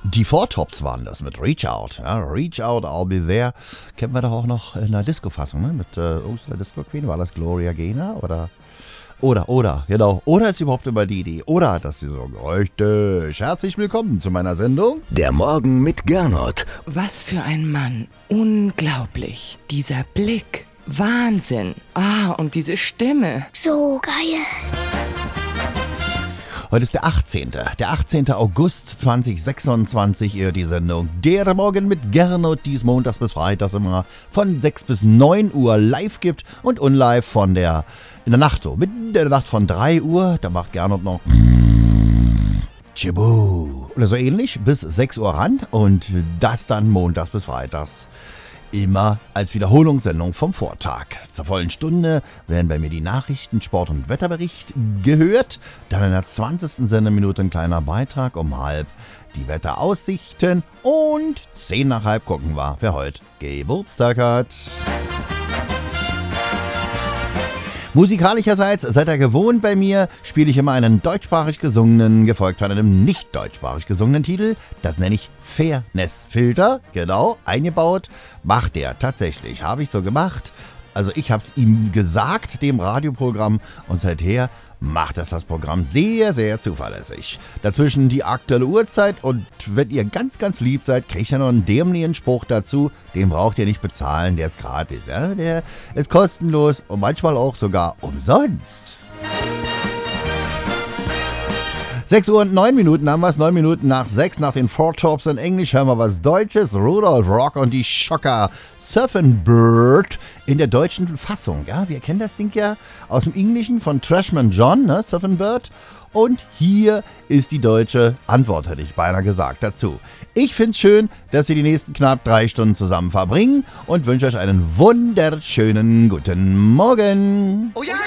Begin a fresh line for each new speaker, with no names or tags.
Die Four Tops waren das mit Reach Out. Ja, Reach Out, I'll Be There. Kennen wir doch auch noch in der Disco-Fassung, ne? Mit der Disco Queen. War das Gloria Gaynor oder? Oder, genau. Oder ist überhaupt immer die Idee. Oder hat das die so richtig. Herzlich willkommen zu meiner Sendung.
Der Morgen mit Gernot.
Was für ein Mann. Unglaublich. Dieser Blick. Wahnsinn. Und diese Stimme.
So geil.
Heute ist der 18. Der 18. August 2026, die Sendung Der Morgen mit Gernot, dies montags bis freitags immer von 6 bis 9 Uhr live gibt und unlive in der Nacht, so mitten in der Nacht von 3 Uhr, da macht Gernot noch Chibu oder so ähnlich bis 6 Uhr ran und das dann montags bis freitags. Immer als Wiederholungssendung vom Vortag. Zur vollen Stunde werden bei mir die Nachrichten, Sport- und Wetterbericht gehört. Dann in der 20. Sendeminute ein kleiner Beitrag um halb die Wetteraussichten und 10 nach halb gucken wir, wer heute Geburtstag hat. Musikalischerseits, seid ihr gewohnt bei mir, spiele ich immer einen deutschsprachig gesungenen, gefolgt von einem nicht deutschsprachig gesungenen Titel. Das nenne ich Fairness-Filter. Genau, eingebaut. Macht der tatsächlich. Habe ich so gemacht. Also ich habe es ihm gesagt, dem Radioprogramm. Und seither macht das Programm sehr, sehr zuverlässig. Dazwischen die aktuelle Uhrzeit und wenn ihr ganz, ganz lieb seid, kriegt ihr noch einen dämlichen Spruch dazu. Den braucht ihr nicht bezahlen, der ist gratis. Ja? Der ist kostenlos und manchmal auch sogar umsonst. 6 Uhr und 9 Minuten haben wir es, 9 Minuten nach 6, nach den Four Tops in Englisch hören wir was Deutsches, Rudolf Rock und die Schocker, Surfin' Bird in der deutschen Fassung. Ja, wir kennen das Ding ja aus dem Englischen von Trashman John, ne, Surfin' Bird. Und hier ist die deutsche Antwort, hätte ich beinahe gesagt, dazu. Ich finde es schön, dass wir die nächsten knapp 3 Stunden zusammen verbringen und wünsche euch einen wunderschönen guten Morgen.
Oh ja!